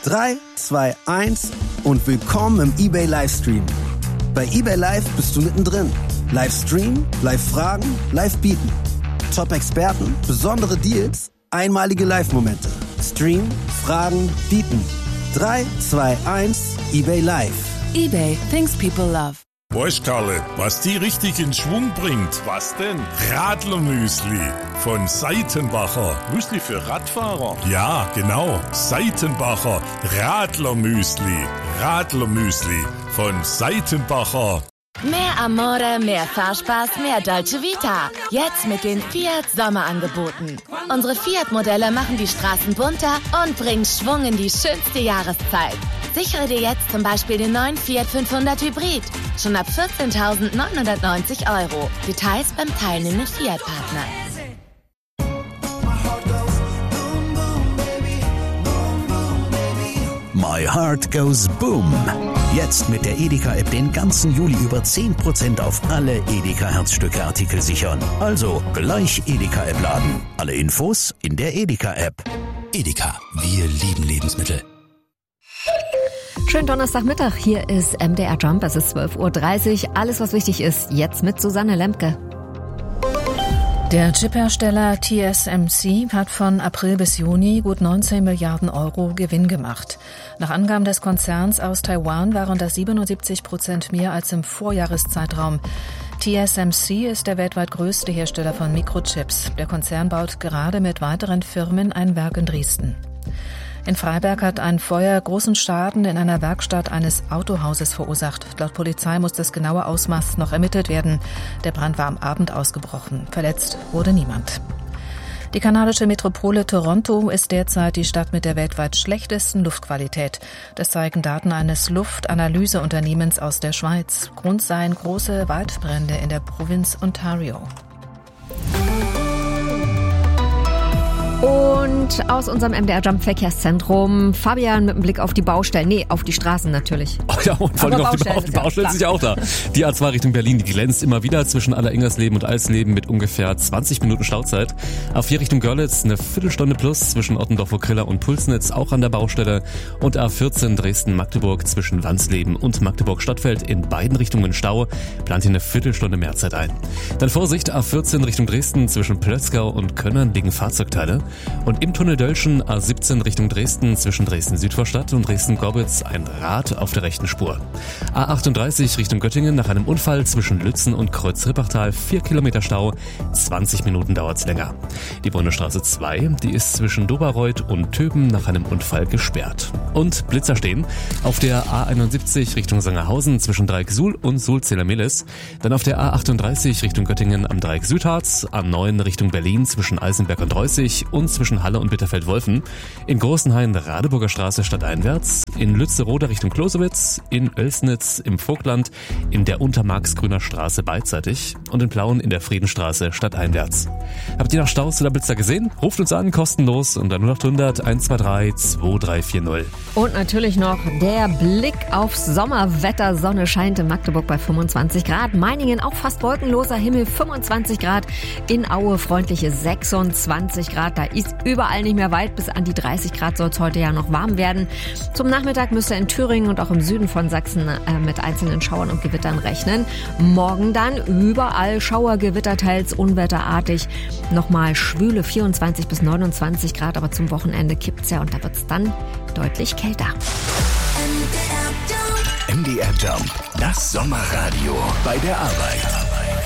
3, 2, 1 und willkommen im eBay Livestream. Bei eBay Live bist du mittendrin. Livestream, Live-Fragen, Live-Bieten. Top-Experten, besondere Deals, einmalige Live-Momente. Stream, Fragen, Bieten. 3, 2, 1, eBay Live. eBay, things people love. Weißt, Karle, was die richtig in Schwung bringt? Was denn? Radlermüsli von Seitenbacher. Müsli für Radfahrer? Ja, genau. Seitenbacher Radlermüsli. Radlermüsli von Seitenbacher. Mehr Amore, mehr Fahrspaß, mehr Dolce Vita. Jetzt mit den Fiat Sommerangeboten. Unsere Fiat-Modelle machen die Straßen bunter und bringen Schwung in die schönste Jahreszeit. Sichere dir jetzt zum Beispiel den neuen Fiat 500 Hybrid. Schon ab 14.990 €. Details beim teilnehmenden Fiat-Partner. My Heart Goes Boom. Jetzt mit der Edeka-App den ganzen Juli über 10% auf alle Edeka-Herzstücke-Artikel sichern. Also gleich Edeka-App laden. Alle Infos in der Edeka-App. Edeka, wir lieben Lebensmittel. Schönen Donnerstagmittag, hier ist MDR Jump, es ist 12:30 Uhr. Alles, was wichtig ist, jetzt mit Susanne Lemke. Der Chiphersteller TSMC hat von April bis Juni gut 19 Milliarden € Gewinn gemacht. Nach Angaben des Konzerns aus Taiwan waren das 77% mehr als im Vorjahreszeitraum. TSMC ist der weltweit größte Hersteller von Mikrochips. Der Konzern baut gerade mit weiteren Firmen ein Werk in Dresden. In Freiberg hat ein Feuer großen Schaden in einer Werkstatt eines Autohauses verursacht. Laut Polizei muss das genaue Ausmaß noch ermittelt werden. Der Brand war am Abend ausgebrochen. Verletzt wurde niemand. Die kanadische Metropole Toronto ist derzeit die Stadt mit der weltweit schlechtesten Luftqualität. Das zeigen Daten eines Luftanalyseunternehmens aus der Schweiz. Grund seien große Waldbrände in der Provinz Ontario. Und aus unserem MDR Jump Verkehrszentrum Fabian mit einem Blick auf die Baustellen. Nee, auf die Straßen natürlich. Oh ja, und vor allem auf die Baustellen sind ja auch da. Die A2 Richtung Berlin, die glänzt immer wieder zwischen Aller-Ingersleben und Alsleben mit ungefähr 20 Minuten Stauzeit. A4 Richtung Görlitz eine Viertelstunde plus zwischen Ottendorf-Okrilla und Pulsnitz, auch an der Baustelle. Und A14 Dresden-Magdeburg zwischen Wansleben und Magdeburg-Stadtfeld in beiden Richtungen Stau. Plant hier eine Viertelstunde Mehrzeit ein. Dann Vorsicht, A14 Richtung Dresden zwischen Plötzgau und Könnern liegen Fahrzeugteile. Und im Tunnel Dölschen A17 Richtung Dresden zwischen Dresden-Südvorstadt und Dresden-Gorbitz ein Rad auf der rechten Spur. A38 Richtung Göttingen nach einem Unfall zwischen Lützen und Kreuz-Rippachtal 4 Kilometer Stau, 20 Minuten dauert's länger. Die Bundesstraße 2, die ist zwischen Doberreuth und Töben nach einem Unfall gesperrt. Und Blitzer stehen auf der A71 Richtung Sangerhausen zwischen Dreieck Suhl und Suhl-Zähler-Mehlis. Dann auf der A38 Richtung Göttingen am Dreieck Südharz, A9 Richtung Berlin zwischen Eisenberg und Reußig und zwischen Halle und Bitterfeld-Wolfen, in Großenhain Radeburger Straße stadteinwärts, in Lützeroda Richtung Klosewitz, in Oelsnitz im Vogtland, in der Untermarksgrüner Straße beidseitig und in Plauen in der Friedenstraße stadteinwärts. Habt ihr noch Staus oder Blitzer gesehen? Ruft uns an, kostenlos unter 0800 123 2340. Und natürlich noch der Blick aufs Sommerwetter. Sonne scheint in Magdeburg bei 25 Grad. Meiningen auch fast wolkenloser Himmel, 25 Grad. In Aue freundliche 26 Grad. Da ist überall nicht mehr weit. Bis an die 30 Grad soll es heute ja noch warm werden. Zum Nachmittag müsste in Thüringen und auch im Süden von Sachsen mit einzelnen Schauern und Gewittern rechnen. Morgen dann überall Schauer, Gewitter, teils unwetterartig. Nochmal schwüle 24 bis 29 Grad. Aber zum Wochenende kippt's ja und da wird's dann deutlich kälter. MDR Jump, das Sommerradio bei der Arbeit.